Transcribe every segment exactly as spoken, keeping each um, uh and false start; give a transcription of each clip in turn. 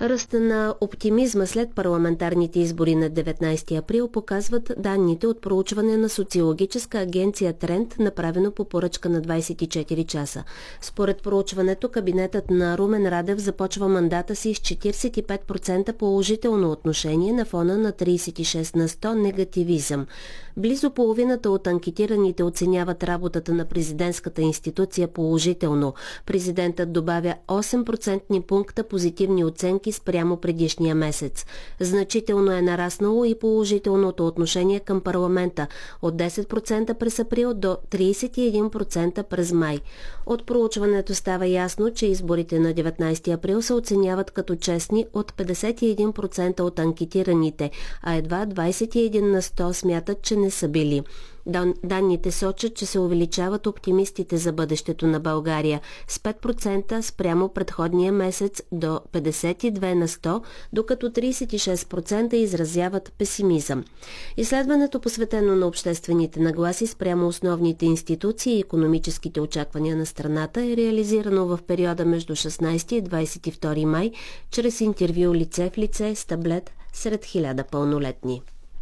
Ръста на оптимизма след парламентарните избори на деветнайсети април показват данните от проучване на социологическа агенция Тренд, направено по поръчка на двайсет и четири часа. Според проучването, кабинетът на Румен Радев започва мандата си с четирийсет и пет процента положително отношение на фона на трийсет и шест на сто негативизъм. Близо половината от анкетираните оценяват работата на президентската институция положително. Президентът добавя осем процентни пункта позитивни оценки спрямо предишния месец. Значително е нараснало и положителното отношение към парламента от десет процента през април до трийсет и един процента през май. От проучването става ясно, че изборите на деветнайсети април се оценяват като честни от петдесет и един процента от анкетираните, а едва двайсет и един на сто смятат, че не са били. Дан, данните сочат, че се увеличават оптимистите за бъдещето на България с пет процента спрямо предходния месец до петдесет и две на сто, докато трийсет и шест процента изразяват песимизъм. Изследването, посветено на обществените нагласи спрямо основните институции и икономическите очаквания на страната, е реализирано в периода между шестнайсети и двайсет и втори май чрез интервю лице в лице с таблет сред хиляда пълнолетни.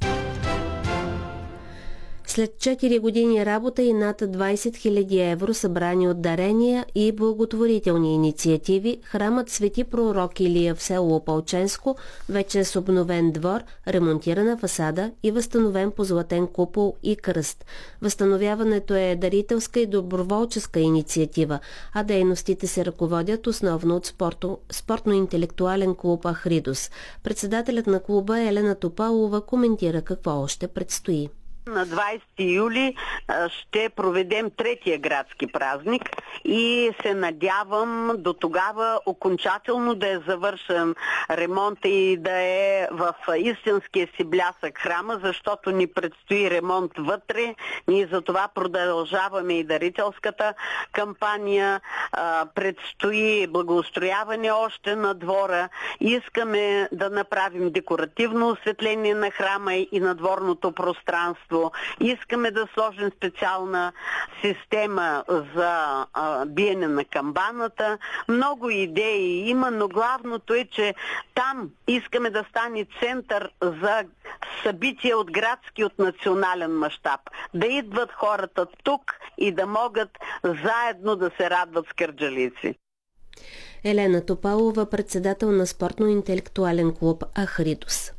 След четири години работа и над двайсет хиляди евро събрани от дарения и благотворителни инициативи, храмът Свети пророк Илия в село Опалченско вече е с обновен двор, ремонтирана фасада и възстановен позлатен купол и кръст. Възстановяването е дарителска и доброволческа инициатива, а дейностите се ръководят основно от спорто, спортно-интелектуален клуб Ахридос. Председателят на клуба Елена Топалова коментира какво още предстои. На двайсети юли ще проведем третия градски празник и се надявам до тогава окончателно да е завършен ремонта и да е в истинския си блясък храма, защото ни предстои ремонт вътре. Ние за това продължаваме и дарителската кампания. Предстои благоустрояване още на двора. Искаме да направим декоративно осветление на храма и на дворното пространство. Искаме да сложим специална система за а, биене на камбаната. Много идеи има, но главното е, че там искаме да стане център за събития от градски, от национален мащаб. Да идват хората тук и да могат заедно да се радват с кърджалийци. Елена Топалова, председател на спортно-интелектуален клуб Ахридос.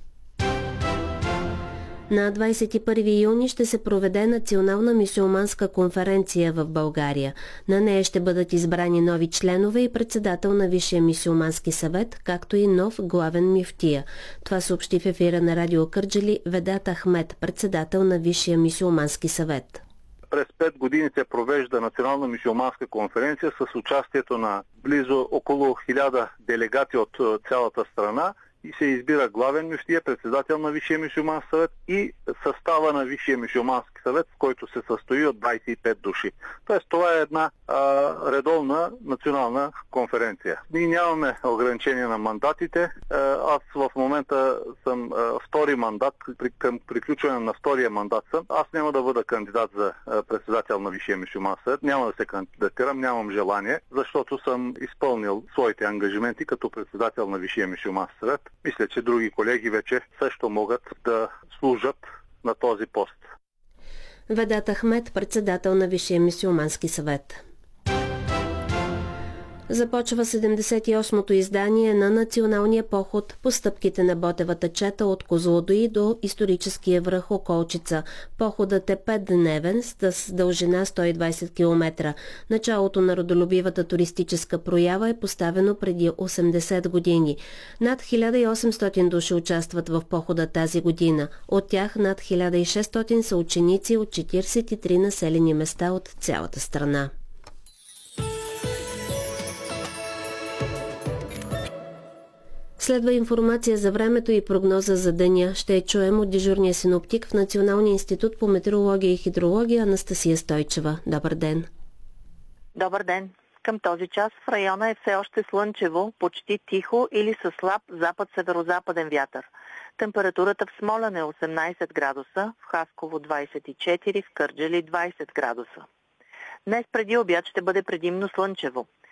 На двайсет и първи юни ще се проведе национална мюсюлманска конференция в България. На нея ще бъдат избрани нови членове и председател на Висшия мюсюлмански съвет, както и нов главен мюфтия. Това съобщи в ефира на Радио Кърджали Ведат Ахмед, председател на Висшия мюсюлмански съвет. През пет години се провежда национална мюсюлманска конференция с участието на близо около хиляда делегати от цялата страна и се избира главен мюфтия, председател на Висшия мюсюлмански съвет и състава на Висшия мюсюлмански съвет, в който се състои от двайсет и пет души. Тоест това е една а, редовна национална конференция. Ние нямаме ограничение на мандатите. А, аз в момента съм а, втори мандат, при, към приключване на втория мандат съм. Аз няма да бъда кандидат за а, председател на Висшия мюсюлмански съвет. Няма да се кандидатирам, нямам желание, защото съм изпълнил своите ангажименти като председател на Висшия мюсюлмански съвет. Мисля, че други колеги вече също могат да служат на този пост. Ведат Ахмед, председател на Висшия мюсюлмански съвет. Започва седемдесет и осмото издание на националния поход по стъпките на Ботевата чета от Козлодуй до историческия връх Околчица. Походът е петдневен с дължина сто и двайсет километра. Началото на родолюбивата туристическа проява е поставено преди осемдесет години. Над хиляда и осемстотин души участват в похода тази година. От тях над хиляда и шестстотин са ученици от четирийсет и три населени места от цялата страна. Следва информация за времето и прогноза за деня. Ще я чуем от дежурния синоптик в Националния институт по метеорология и хидрология Анастасия Стойчева. Добър ден! Добър ден! Към този час в района е все още слънчево, почти тихо или със слаб запад-северозападен вятър. Температурата в Смолян е осемнайсет градуса, в Хасково двайсет и четири, в Кърджали двайсет градуса. Днес преди обяд ще бъде предимно слънчево.